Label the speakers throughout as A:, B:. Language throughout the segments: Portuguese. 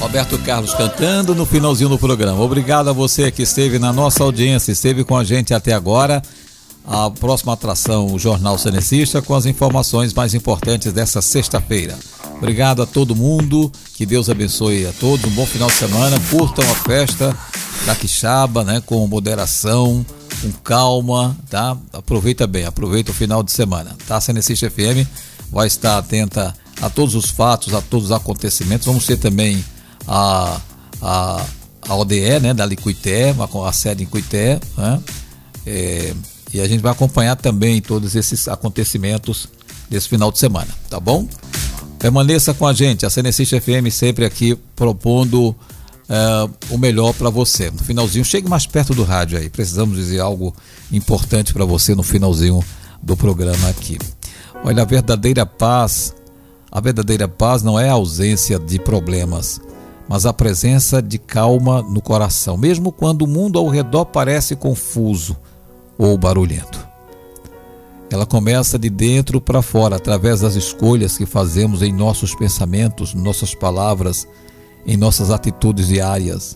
A: Roberto Carlos cantando no finalzinho do programa. Obrigado a você que esteve na nossa audiência, esteve com a gente até agora. A próxima atração, o Jornal Cenecista, com as informações mais importantes dessa sexta-feira. Obrigado a todo mundo, que Deus abençoe a todos, um bom final de semana, curtam a festa da Quixaba, né, com moderação, com calma, tá? Aproveita bem, aproveita o final de semana, tá? A Cenecista FM vai estar atenta a todos os fatos, a todos os acontecimentos. Vamos ter também a ODE, né, da Licuité, a sede em Cuité, né? E a gente vai acompanhar também todos esses acontecimentos desse final de semana, tá bom? Permaneça com a gente, a Cenecista FM sempre aqui propondo o melhor para você. No finalzinho, chegue mais perto do rádio aí, precisamos dizer algo importante para você no finalzinho do programa aqui. Olha, a verdadeira paz não é a ausência de problemas, mas a presença de calma no coração, mesmo quando o mundo ao redor parece confuso ou barulhento. Ela começa de dentro para fora, através das escolhas que fazemos em nossos pensamentos, nossas palavras, em nossas atitudes diárias.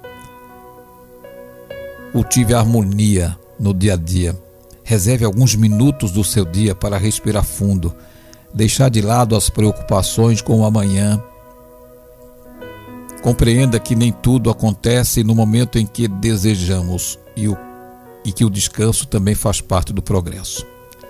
A: Cultive a harmonia no dia a dia. Reserve alguns minutos do seu dia para respirar fundo, deixar de lado as preocupações com o amanhã. Compreenda que nem tudo acontece no momento em que desejamos e que o descanso também faz parte do progresso.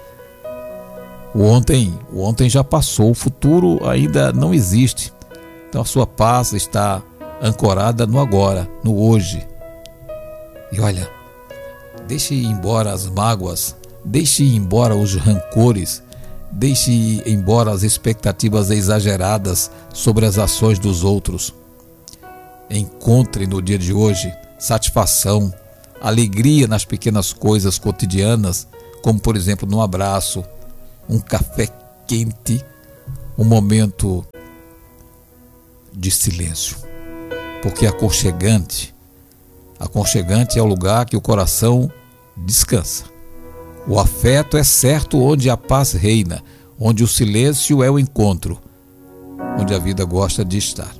A: O ontem já passou, o futuro ainda não existe. Então a sua paz está ancorada no agora, no hoje. E olha, deixe ir embora as mágoas, deixe ir embora os rancores, deixe ir embora as expectativas exageradas sobre as ações dos outros. Encontre no dia de hoje satisfação, alegria nas pequenas coisas cotidianas, como por exemplo num abraço, um café quente, um momento de silêncio. Porque aconchegante é o lugar que o coração descansa. O afeto é certo onde a paz reina, onde o silêncio é o encontro, onde a vida gosta de estar.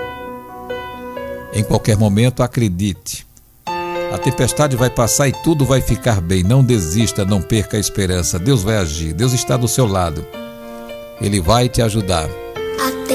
A: Em qualquer momento, acredite. A tempestade vai passar e tudo vai ficar bem. Não desista, não perca a esperança. Deus vai agir, Deus está do seu lado. Ele vai te ajudar.